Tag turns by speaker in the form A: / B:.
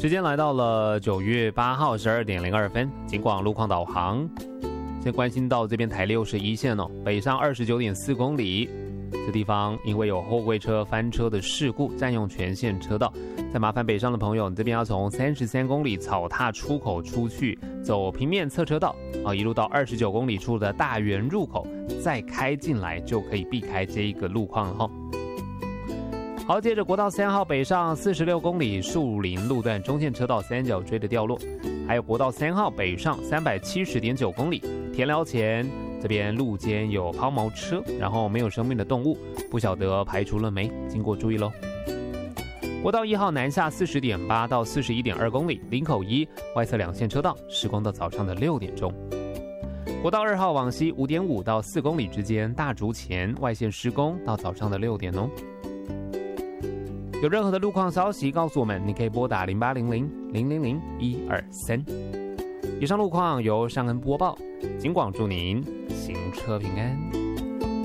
A: 时间来到了9月8号12点02分，警广路况导航。先关心到这边台61线哦，北上29.4公里，这地方因为有货柜车翻车的事故，占用全线车道。再麻烦北上的朋友，你这边要从33公里草踏出口出去，走平面侧车道一路到29公里处的大园入口，再开进来就可以避开这一个路况了哈。好，接着国道3号北上46公里树林路段中线车道三角锥的掉落，还有国道3号北上370.9公里田寮前这边路肩有抛锚车，然后没有生命的动物，不晓得排除了没，经过注意咯。国道1号南下40.8到41.2公里林口一外侧两线车道施工到早上的6点钟。国道2号往西5.5到4公里之间大竹前外线施工到早上的6点哦。有任何的路况消息告诉我们，你可以拨打0800-000-123。以上路况由尚恩播报，警广祝您行车平安。